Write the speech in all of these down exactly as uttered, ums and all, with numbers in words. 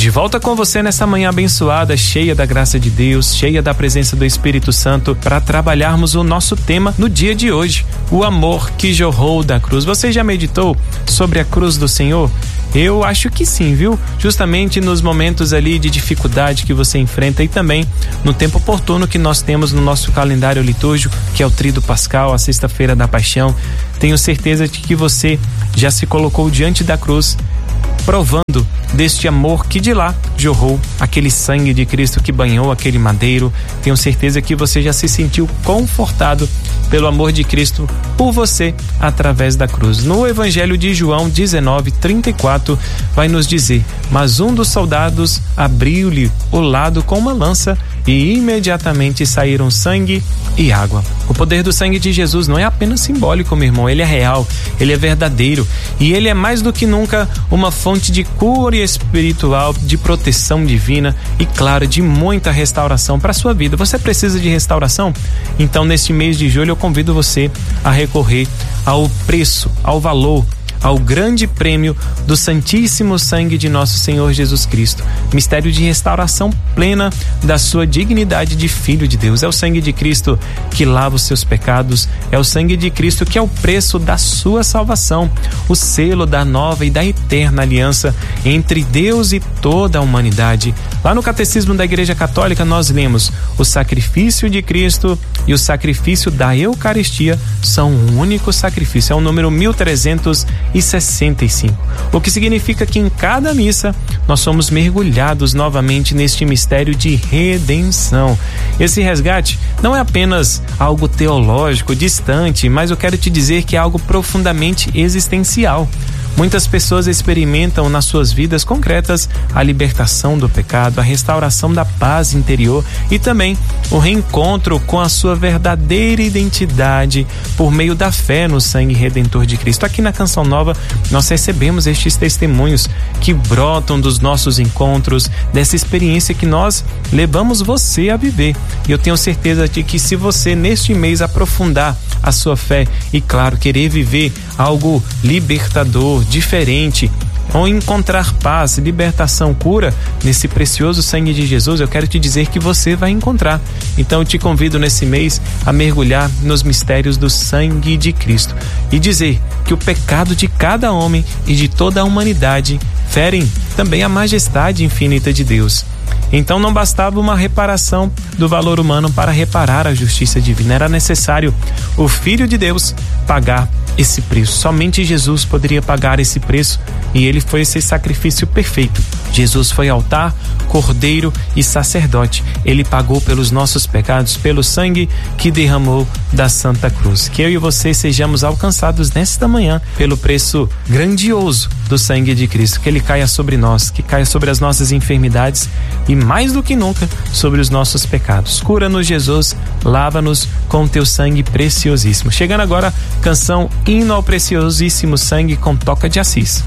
De volta com você nessa manhã abençoada, cheia da graça de Deus, cheia da presença do Espírito Santo, para trabalharmos o nosso tema no dia de hoje, o amor que jorrou da cruz. Você já meditou sobre a cruz do Senhor? Eu acho que sim, viu? Justamente nos momentos ali de dificuldade que você enfrenta e também no tempo oportuno que nós temos no nosso calendário litúrgico, que é o Tríduo Pascal, a Sexta-feira da Paixão. Tenho certeza de que você já se colocou diante da cruz, provando deste amor que de lá jorrou, aquele sangue de Cristo que banhou aquele madeiro. Tenho certeza que você já se sentiu confortado pelo amor de Cristo por você através da cruz. No Evangelho de João dezenove, trinta e quatro vai nos dizer: mas um dos soldados abriu-lhe o lado com uma lança e imediatamente saíram sangue e água. O poder do sangue de Jesus não é apenas simbólico, meu irmão, ele é real, ele é verdadeiro e ele é mais do que nunca uma fonte de cura espiritual, de proteção divina e, claro, de muita restauração para a sua vida. Você precisa de restauração? Então, neste mês de julho, eu convido você a recorrer ao preço, ao valor, ao grande prêmio do Santíssimo Sangue de Nosso Senhor Jesus Cristo, mistério de restauração plena da sua dignidade de Filho de Deus. É o sangue de Cristo que lava os seus pecados, é o sangue de Cristo que é o preço da sua salvação, o selo da nova e da eterna aliança entre Deus e toda a humanidade. Lá no Catecismo da Igreja Católica nós lemos: o sacrifício de Cristo e o sacrifício da Eucaristia são um único sacrifício. É o número mil trezentos e sessenta e cinco, o que significa que em cada missa nós somos mergulhados novamente neste mistério de redenção. Esse resgate não é apenas algo teológico, distante, mas eu quero te dizer que é algo profundamente existencial. Muitas pessoas experimentam nas suas vidas concretas a libertação do pecado, a restauração da paz interior e também o reencontro com a sua verdadeira identidade por meio da fé no sangue redentor de Cristo. Aqui na Canção Nova nós recebemos estes testemunhos que brotam dos nossos encontros, dessa experiência que nós levamos você a viver. E eu tenho certeza de que se você neste mês aprofundar a sua fé e, claro, querer viver algo libertador, diferente, ou encontrar paz, libertação, cura nesse precioso sangue de Jesus, eu quero te dizer que você vai encontrar. Então eu te convido nesse mês a mergulhar nos mistérios do sangue de Cristo e dizer que o pecado de cada homem e de toda a humanidade ferem também a majestade infinita de Deus. Então não bastava uma reparação do valor humano para reparar a justiça divina. Era necessário o Filho de Deus pagar esse preço. Somente Jesus poderia pagar esse preço e ele foi esse sacrifício perfeito. Jesus foi altar, cordeiro e sacerdote. Ele pagou pelos nossos pecados, pelo sangue que derramou da Santa Cruz. Que eu e você sejamos alcançados nesta manhã pelo preço grandioso do sangue de Cristo. Que ele caia sobre nós, que caia sobre as nossas enfermidades e mais do que nunca sobre os nossos pecados. Cura-nos, Jesus, lava-nos com teu sangue preciosíssimo. Chegando agora, canção Hino ao Preciosíssimo Sangue com Toca de Assis.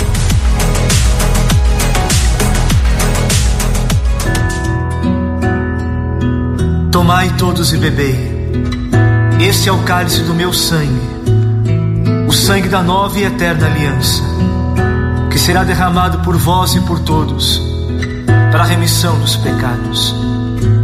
Tomai todos e bebei, este é o cálice do meu sangue, o sangue da nova e eterna aliança, que será derramado por vós e por todos, para a remissão dos pecados.